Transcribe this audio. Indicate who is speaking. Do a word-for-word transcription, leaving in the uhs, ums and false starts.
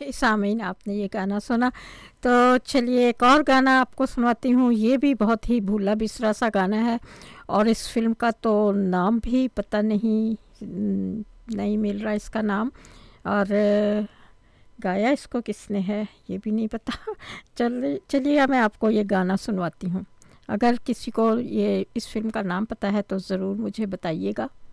Speaker 1: सामीन, आपने ये गाना सुना। तो चलिए एक और गाना आपको सुनाती हूँ। ये भी बहुत ही भूला बिसरा सा गाना है और इस फिल्म का तो नाम भी पता नहीं, नहीं मिल रहा इसका नाम, और गाया इसको किसने है ये भी नहीं पता। चलिए चलिए मैं आपको ये गाना सुनवाती हूँ। अगर किसी को ये इस फिल्म का नाम पता है तो ज़रूर मुझे बताइएगा।